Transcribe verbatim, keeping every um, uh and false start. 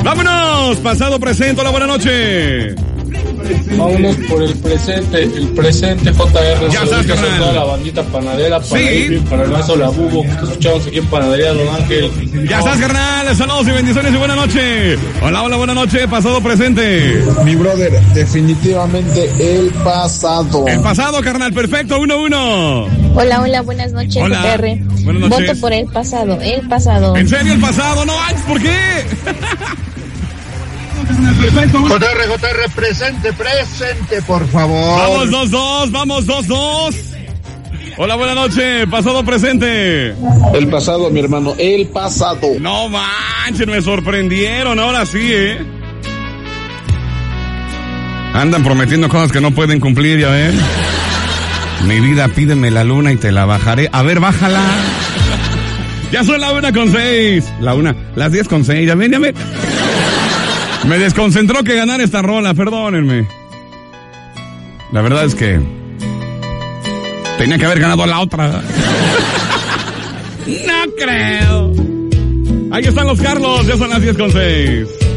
¡Vámonos! Pasado, presente, hola, buena noche. Vámonos por el presente, el presente J R. Ya estás, carnal. Toda la bandita panadera, para Sí. Irving, para el mazo La Bubo, que escuchamos aquí en Panadería Don Ángel. Ya estás, carnal. Saludos y bendiciones y buena noche. Hola, hola, buena noche. Pasado, presente. Mi brother, definitivamente el pasado. El pasado, carnal. Perfecto, uno, uno. Hola, hola, buenas noches, Hola. J R. Buenas noches. Voto por el pasado, el pasado. ¿En serio el pasado? No, Alex, ¿por qué? J R, J R, presente, presente, por favor. Vamos, dos, dos. Vamos, dos, dos. Hola, buena noche. Pasado, presente. El pasado, mi hermano, el pasado. No manches, me sorprendieron. Ahora sí, ¿eh? Andan prometiendo cosas que no pueden cumplir, ya ven. Mi vida, pídeme la luna y te la bajaré. A ver, bájala. Ya son la una con seis. La una, las diez con seis. Ya ven, ya ven. Me desconcentró que ganar esta rola, perdónenme. La verdad es que tenía que haber ganado la otra. No creo. Ahí están los Carlos, ya son las diez con seis.